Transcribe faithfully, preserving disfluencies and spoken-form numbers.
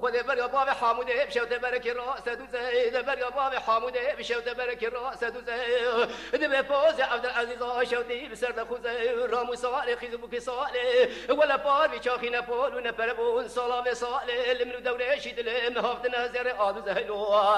وده بر باب حموده بشوت برك راس دوزه ده بر باب حموده بشوت برك راس دوزه ده بفوز عبد العزيز شوتي بسر خوزه رامو صالح خيزبك صالح ولا بار بشاخي نبول ونبربون صلاه صالح لمن دوره شيد لم هفت نظر ادوزه